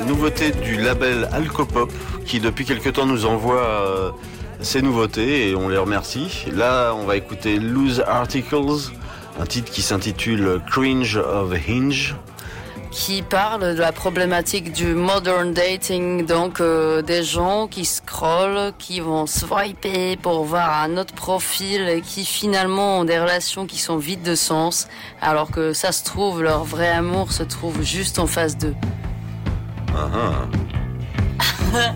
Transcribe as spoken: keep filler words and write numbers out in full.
nouveauté du label Alcopop qui depuis quelque temps nous envoie euh, ses nouveautés et on les remercie. Là, on va écouter Loose Articles, un titre qui s'intitule Cringe of Hinge, qui parle de la problématique du modern dating, donc euh, des gens qui scrollent, qui vont swiper pour voir un autre profil et qui finalement ont des relations qui sont vides de sens, alors que ça se trouve, leur vrai amour se trouve juste en face d'eux. Uh-huh.